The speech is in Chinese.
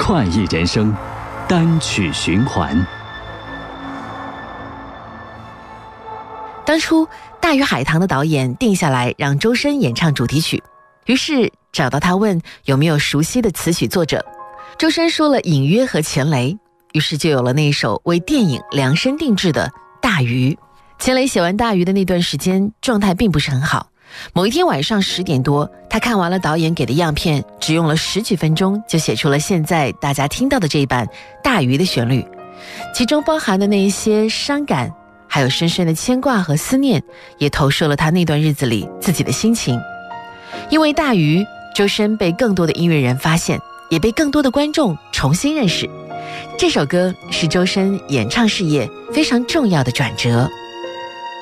快意人生，单曲循环。 当初大鱼海棠的导演定下来让周深演唱主题曲，于是找到他问有没有熟悉的词曲作者。周深说了隐约和钱雷，于是就有了那一首为电影量身定制的大鱼。钱雷写完大鱼的那段时间状态并不是很好，某一天晚上10点多，他看完了导演给的样片，只用了10几分钟就写出了现在大家听到的这一版大鱼的旋律，其中包含的那一些伤感，还有深深的牵挂和思念，也投射了他那段日子里自己的心情。因为大鱼，周深被更多的音乐人发现，也被更多的观众重新认识。这首歌是周深演唱事业非常重要的转折。